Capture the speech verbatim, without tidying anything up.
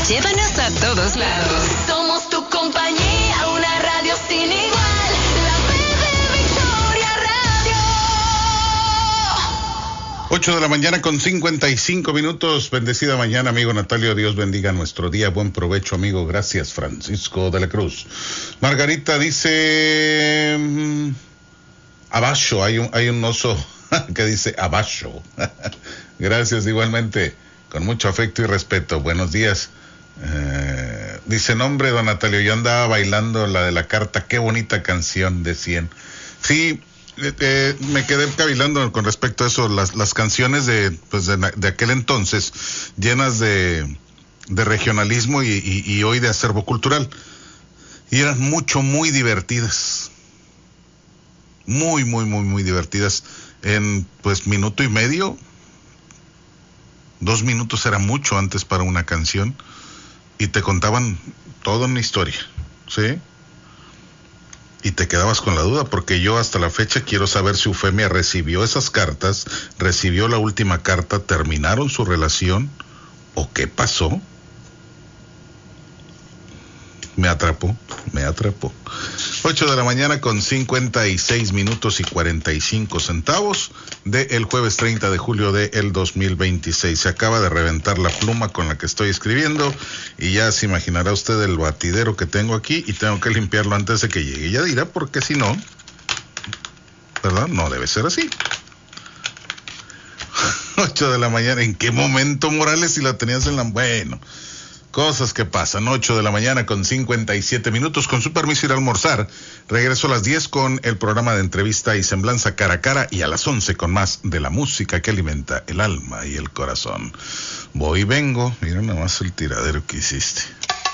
Llévanos a todos lados. Somos tu compañía, una radio sin igual. La P de Victoria Radio. ocho de la mañana con cincuenta y cinco minutos. Bendecida mañana, amigo Natalio. Dios bendiga nuestro día. Buen provecho, amigo. Gracias, Francisco de la Cruz. Margarita dice... Mmm, abajo, hay un, hay un oso que dice abajo. Gracias, igualmente. Con mucho afecto y respeto. Buenos días. Eh, dice, nombre, don Natalio, yo andaba bailando la de la carta. Qué bonita canción de cien. Sí, eh, eh, me quedé cavilando con respecto a eso. Las, las canciones de, pues de, de aquel entonces, llenas de, de regionalismo y, y, y hoy de acervo cultural. Y eran mucho, muy divertidas. Muy, muy, muy, muy divertidas. En, pues, minuto y medio. Dos minutos era mucho antes para una canción. Y te contaban toda una historia, ¿sí? Y te quedabas con la duda, porque yo hasta la fecha quiero saber si Eufemia recibió esas cartas, recibió la última carta, terminaron su relación, o qué pasó. Me atrapó, me atrapó. ocho de la mañana con cincuenta y seis minutos y cuarenta y cinco centavos del jueves treinta de julio del dos mil veintiséis. Se acaba de reventar la pluma con la que estoy escribiendo y ya se imaginará usted el batidero que tengo aquí y tengo que limpiarlo antes de que llegue Yadira, porque si no, ¿verdad? No debe ser así. ocho de la mañana, ¿en qué momento, Morales, si la tenías en la... Bueno... Cosas que pasan. Ocho de la mañana con cincuenta y siete minutos. Con su permiso ir a almorzar. Regreso a las diez con el programa de entrevista y semblanza cara a cara, y a las once con más de la música que alimenta el alma y el corazón. Voy y vengo. Mira nada más el tiradero que hiciste.